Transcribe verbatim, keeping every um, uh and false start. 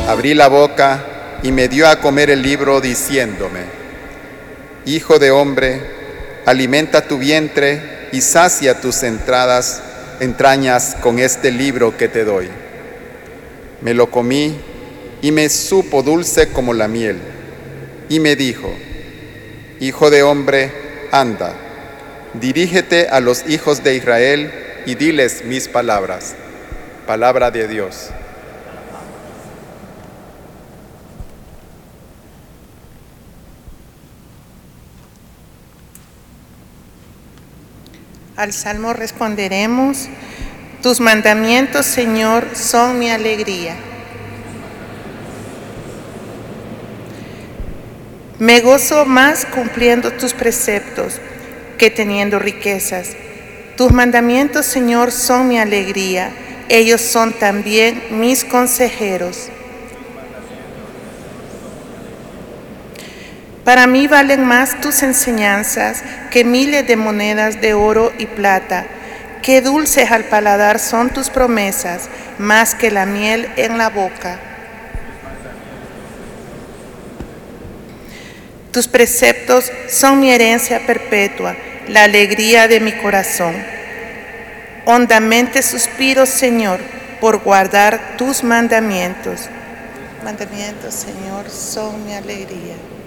Abrí la boca y me dio a comer el libro diciéndome: Hijo de hombre, alimenta tu vientre y sacia tus entradas, entrañas con este libro que te doy. Me lo comí y me supo dulce como la miel. Y me dijo: Hijo de hombre, anda, dirígete a los hijos de Israel y diles mis palabras. Palabra de Dios. Al salmo responderemos: tus mandamientos, Señor, son mi alegría. Me gozo más cumpliendo tus preceptos que teniendo riquezas. Tus mandamientos, Señor, son mi alegría. Ellos son también mis consejeros. Para mí valen más tus enseñanzas que miles de monedas de oro y plata. Qué dulces al paladar son tus promesas, más que la miel en la boca. Tus preceptos son mi herencia perpetua, la alegría de mi corazón. Hondamente suspiro, Señor, por guardar tus mandamientos. Mandamientos, Señor, son mi alegría.